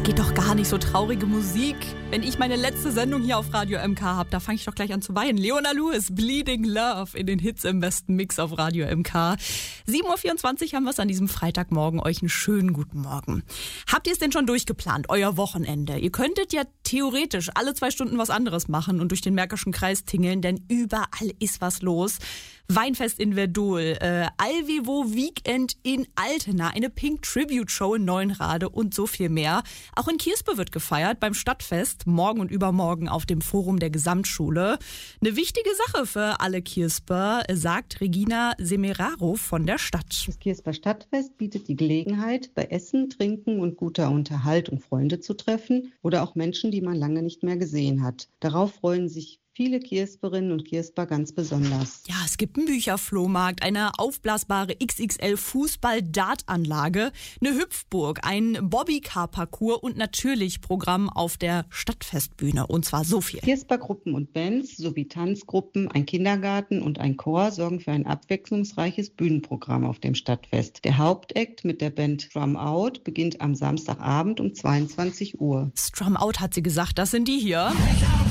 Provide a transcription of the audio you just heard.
geht doch gar nicht, so traurige Musik. Wenn ich meine letzte Sendung hier auf Radio MK habe, da fange ich doch gleich an zu weinen. Leona Lewis, Bleeding Love in den Hits im besten Mix auf Radio MK. 7.24 Uhr haben wir es an diesem Freitagmorgen. Euch einen schönen guten Morgen. Habt ihr es denn schon durchgeplant, euer Wochenende? Ihr könntet ja theoretisch alle 2 Stunden was anderes machen und durch den Märkischen Kreis tingeln, denn überall ist was los. Weinfest in Verdol, Alvivo Weekend in Altena, eine Pink Tribute Show in Neuenrade und so viel mehr. Auch in Kirspe wird gefeiert beim Stadtfest, morgen und übermorgen auf dem Forum der Gesamtschule. Eine wichtige Sache für alle Kirsper, sagt Regina Semeraro von der Stadt. Das Kirsper Stadtfest bietet die Gelegenheit, bei Essen, Trinken und guter Unterhaltung Freunde zu treffen oder auch Menschen, die man lange nicht mehr gesehen hat. Darauf freuen sich viele Kirsperinnen und Kirsper ganz besonders. Ja, es gibt einen Bücherflohmarkt, eine aufblasbare XXL-Fußball-Dartanlage, eine Hüpfburg, ein Bobbycar-Parcours und natürlich Programm auf der Stadtfestbühne. Und zwar so viel. Kirspergruppen und Bands sowie Tanzgruppen, ein Kindergarten und ein Chor sorgen für ein abwechslungsreiches Bühnenprogramm auf dem Stadtfest. Der Hauptakt mit der Band Strum Out beginnt am Samstagabend um 22 Uhr. Strum Out hat sie gesagt, das sind die hier.